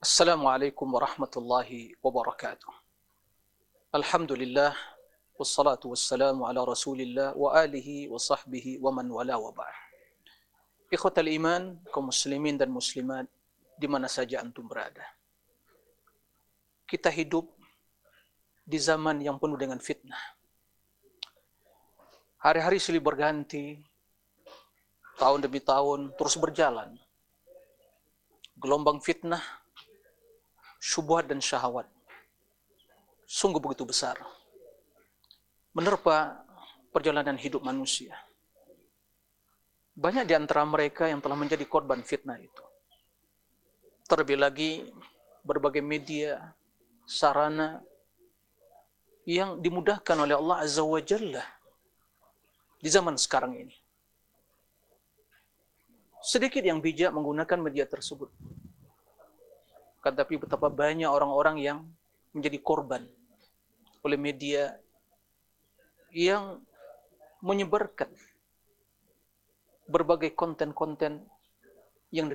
Assalamualaikum warahmatullahi wabarakatuh. Alhamdulillah, wassalatu wassalamu ala rasulillah wa alihi wa sahbihi wa man wala wa ba'd. Ikhwatal iman, kaum muslimin dan muslimat, di mana saja antum berada. Kita hidup di zaman yang penuh dengan fitnah. Hari-hari silih berganti, tahun demi tahun terus berjalan. Gelombang fitnah, syubhat dan syahwat sungguh begitu besar menerpa perjalanan hidup manusia. Banyak di antara mereka yang telah menjadi korban fitnah itu. Terlebih lagi berbagai media, sarana yang dimudahkan oleh Allah Azza wa Jalla di zaman sekarang ini. Sedikit yang bijak menggunakan media tersebut. Tetapi betapa banyak orang-orang yang menjadi korban oleh media yang menyebarkan berbagai konten-konten